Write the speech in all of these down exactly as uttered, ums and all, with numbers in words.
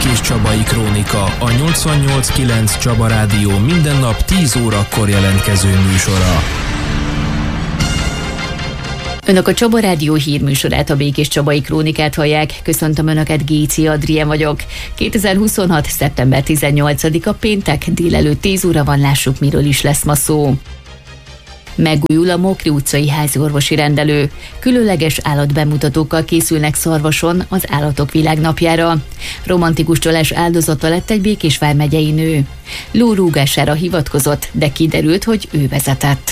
Békés-Csabai Krónika, a nyolcvannyolc kilenc Csaba Rádió minden nap tíz órakor jelentkező műsora. Önök a Csaba Rádió hírműsorát, a Békés-Csabai Krónikát hallják. Köszöntöm Önöket, Géci Adrien vagyok. kétezer-huszonhat. szeptember tizennyolcadika péntek, délelőtt tíz óra van, lássuk, miről is lesz ma szó. Megújul a Mokri utcai háziorvosi rendelő. Különleges állatbemutatókkal készülnek Szarvason az Állatok Világnapjára. Romantikus csalás áldozata lett egy Békés vármegyei nő. Ló rúgására hivatkozott, de kiderült, hogy ő vezetett.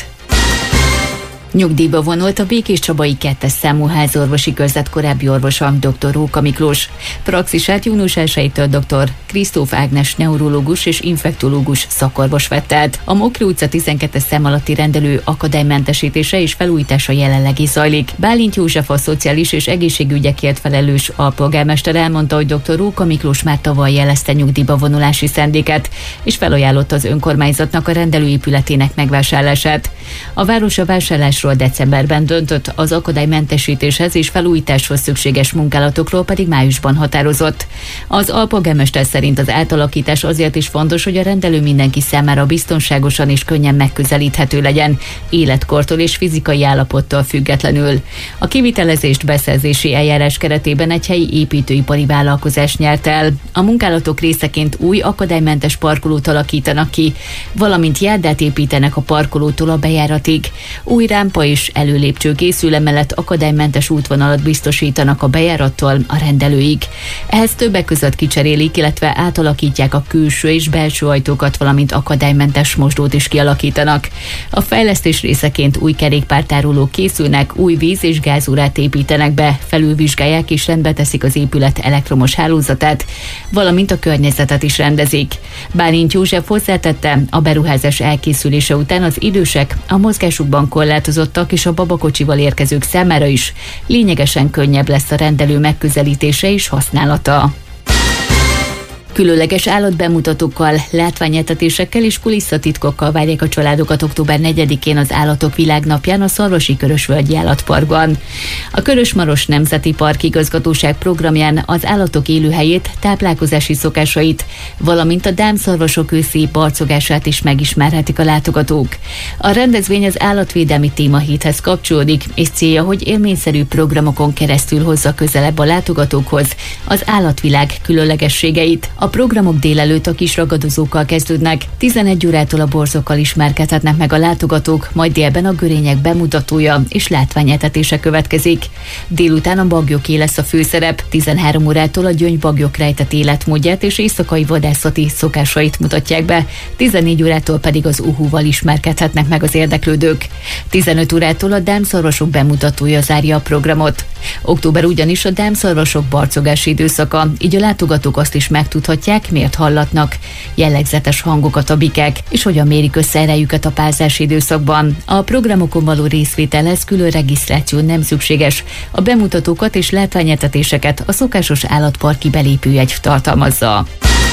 Nyugdíjba vonult a Békés-Csabai kettes számú háziorvosi körzet korábbi orvosa, dr. Róka Miklós. Praxisát június elsejétől dr. Kristóf Ágnes neurológus és infektológus szakorvos vett át. A Mokri utca tizenkettes szám alatti rendelő akadálymentesítése és felújítása jelenleg is zajlik. Bálint József, a szociális és egészségügyekért felelős alpolgármester elmondta, hogy dr. Róka Miklós már tavaly jelezte nyugdíjba vonulási szándékát, és felajánlotta az önkormányzatnak a rendelőépületének megvásárlását. A város a vásárlásról decemberben döntött, az akadálymentesítéshez és felújításhoz szükséges munkálatokról pedig májusban határozott. Az alpolgármester szerint az átalakítás azért is fontos, hogy a rendelő mindenki számára biztonságosan és könnyen megközelíthető legyen, életkortól és fizikai állapottól függetlenül. A kivitelezést beszerzési eljárás keretében egy helyi építőipari vállalkozás nyert el. A munkálatok részeként új akadálymentes parkolót alakítanak ki, valamint járdát építenek a parkolótól a bejáratig. Új rámpa és előlépcső készül, emellett akadálymentes útvonalat biztosítanak a bejárattól a rendelőig. Ehhez többek között kicserélik, illetve átalakítják a külső és belső ajtókat, valamint akadálymentes mosdót is kialakítanak. A fejlesztés részeként új kerékpártárolók készülnek, új víz- és gázórát építenek be, felülvizsgálják és rendbe teszik az épület elektromos hálózatát, valamint a környezetet is rendezik. Bálint József hozzátette, a beruházás elkészülése után az idősek, a mozgásukban korlátozottak és a babakocsival érkezők számára is lényegesen könnyebb lesz a rendelő megközelítése és használata. Különleges állatbemutatókkal, látványetetésekkel és kulisszatitkokkal várják a családokat október negyedikén az Állatok Világnapján a Szarvasi Körösvölgyi Állatparkban. A Körös-Maros Nemzeti Park Igazgatóság programján az állatok élőhelyét, táplálkozási szokásait, valamint a dámszarvasok őszi barcogását is megismerhetik a látogatók. A rendezvény az állatvédelmi témahéthez kapcsolódik, és célja, hogy élményszerű programokon keresztül hozza közelebb a látogatókhoz az állatvilág különlegességeit. A programok délelőtt a kis ragadozókkal kezdődnek, tizenegy órától a borzokkal ismerkedhetnek meg a látogatók, majd délben a görények bemutatója és látványetetése következik. Délután a baglyoké lesz a főszerep, tizenhárom órától a gyöngybagllyok rejtett életmódját és éjszakai vadászati szokásait mutatják be, tizennégy órától pedig az uhúval ismerkedhetnek meg az érdeklődők. tizenöt órától a dámszarvasok bemutatója zárja a programot. Október ugyanis a dámszarvasok barcogási időszaka, így a látogatók azt is megtudhatják, miért hallatnak jellegzetes hangokat a bikák, és hogyan mérik össze erejüket a párzási időszakban. A programokon való részvételhez külön regisztráció nem szükséges. A bemutatókat és látványetetéseket a szokásos állatparki belépőjegy tartalmazza.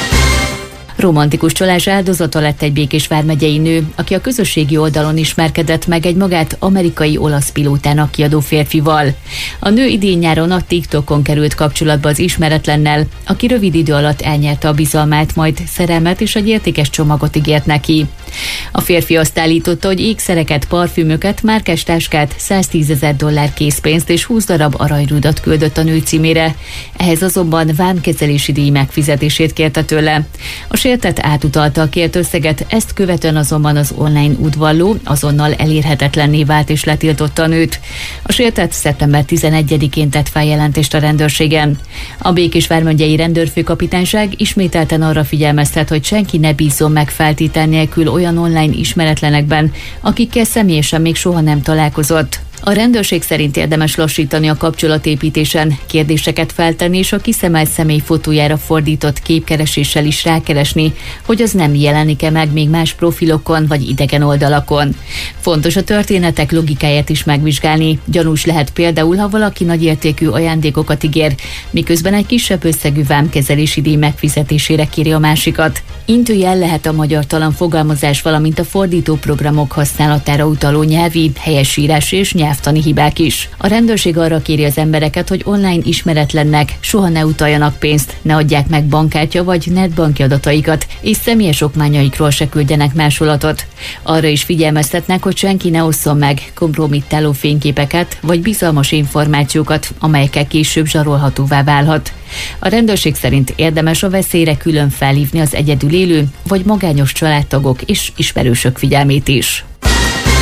Romantikus csalás áldozata lett egy Békés vármegyei nő, aki a közösségi oldalon ismerkedett meg egy magát amerikai-olasz pilótának kiadó férfival. A nő idén nyáron a TikTokon került kapcsolatba az ismeretlennel, aki rövid idő alatt elnyerte a bizalmát, majd szerelmet és egy értékes csomagot ígért neki. A férfi azt állította, hogy ékszereket, parfümöket, márkás táskát, száztízezer dollár készpénzt és húsz darab aranyrudat küldött a nő címére. Ehhez azonban vámkezelési díj megfizetését kérte tőle. A sértett átutalta a kért összeget, ezt követően azonban az online udvarló azonnal elérhetetlenné vált és letiltotta a nőt. A sértett szeptember tizenegyedikén tett feljelentést a rendőrségen. A Békés vármegyei rendőrfőkapitányság ismételten arra figyelmeztet, hogy senki ne bízzon meg feltétel nélkül olyan online ismeretlenekben, akikkel személyesen még soha nem találkozott. A rendőrség szerint érdemes lassítani a kapcsolatépítésen, kérdéseket feltenni és a kiszemelt személy fotójára fordított képkereséssel is rákeresni, hogy az nem jelenik-e meg még más profilokon vagy idegen oldalakon. Fontos a történetek logikáját is megvizsgálni. Gyanús lehet például, ha valaki nagyértékű ajándékokat ígér, miközben egy kisebb összegű vámkezelési díj megfizetésére kéri a másikat. Intőjel lehet a magyartalan fogalmazás, valamint a fordítóprogramok használatára utaló nyelvi, helyesírás és nyelvtani hibák is. A rendőrség arra kéri az embereket, hogy online ismeretlennek soha ne utaljanak pénzt, ne adják meg bankkártya vagy netbanki adataikat, és személyes okmányaikról se küldjenek másolatot. Arra is figyelmeztetnek, hogy senki ne osszon meg kompromittáló fényképeket vagy bizalmas információkat, amelyekkel később zsarolhatóvá válhat. A rendőrség szerint érdemes a veszélyre külön felhívni az egyedül élő vagy magányos családtagok és ismerősök figyelmét is.